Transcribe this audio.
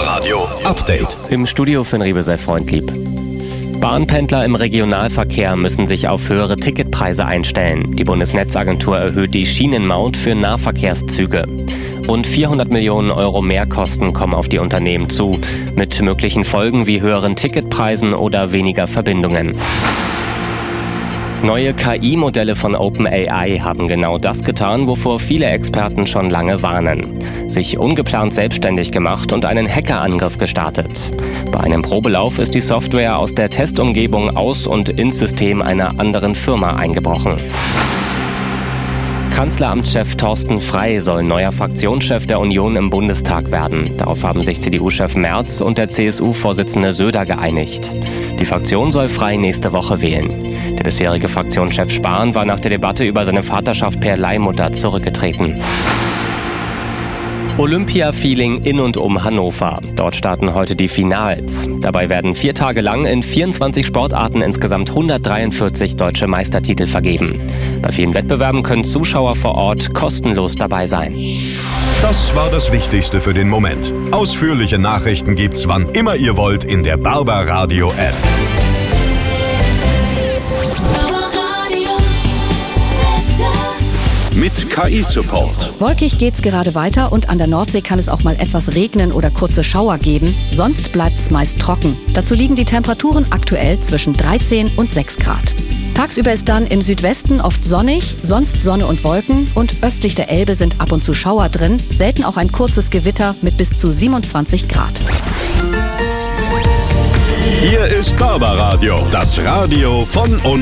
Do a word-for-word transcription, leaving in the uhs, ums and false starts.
Barbaradio Update. Im Studio für Riebe sei freundlieb. Bahnpendler im Regionalverkehr müssen sich auf höhere Ticketpreise einstellen. Die Bundesnetzagentur erhöht die Schienenmaut für Nahverkehrszüge. Rund vierhundert Millionen Euro Mehrkosten kommen auf die Unternehmen zu, mit möglichen Folgen wie höheren Ticketpreisen oder weniger Verbindungen. Neue K I-Modelle von OpenAI haben genau das getan, wovor viele Experten schon lange warnen. Sich ungeplant selbstständig gemacht und einen Hackerangriff gestartet. Bei einem Probelauf ist die Software aus der Testumgebung aus und ins System einer anderen Firma eingebrochen. Kanzleramtschef Thorsten Frey soll neuer Fraktionschef der Union im Bundestag werden. Darauf haben sich C D U-Chef Merz und der C S U-Vorsitzende Söder geeinigt. Die Fraktion soll Frey nächste Woche wählen. Der bisherige Fraktionschef Spahn war nach der Debatte über seine Vaterschaft per Leihmutter zurückgetreten. Olympia-Feeling in und um Hannover. Dort starten heute die Finals. Dabei werden vier Tage lang in vierundzwanzig Sportarten insgesamt hundertdreiundvierzig deutsche Meistertitel vergeben. Bei vielen Wettbewerben können Zuschauer vor Ort kostenlos dabei sein. Das war das Wichtigste für den Moment. Ausführliche Nachrichten gibt's, wann immer ihr wollt, in der Barbaradio App. Mit K I-Support. Wolkig geht's gerade weiter und an der Nordsee kann es auch mal etwas regnen oder kurze Schauer geben. Sonst bleibt's meist trocken. Dazu liegen die Temperaturen aktuell zwischen dreizehn und sechs Grad. Tagsüber ist dann im Südwesten oft sonnig, sonst Sonne und Wolken und östlich der Elbe sind ab und zu Schauer drin, selten auch ein kurzes Gewitter mit bis zu siebenundzwanzig Grad. Hier ist Barbaradio, das Radio von und